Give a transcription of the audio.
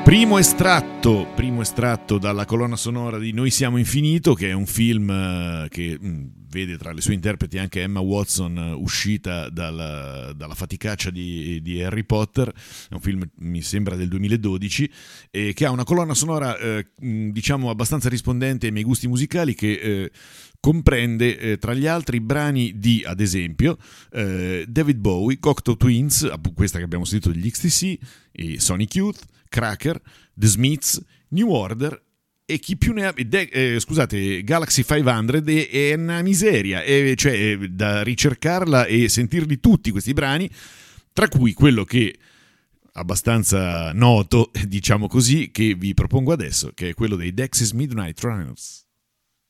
Primo estratto dalla colonna sonora di Noi siamo infinito, che è un film che vede tra le sue interpreti anche Emma Watson, uscita dalla faticaccia di Harry Potter. È un film, mi sembra, del 2012, che ha una colonna sonora diciamo abbastanza rispondente ai miei gusti musicali, che comprende tra gli altri brani di, ad esempio, David Bowie, Cocteau Twins, questa che abbiamo sentito degli XTC, e Sonic Youth, Cracker, The Smiths, New Order e chi più ne ha, scusate, Galaxy 500, è una miseria, cioè da ricercarla e sentirli tutti questi brani, tra cui quello che abbastanza noto, diciamo così, che vi propongo adesso, che è quello dei Dexys Midnight Runners.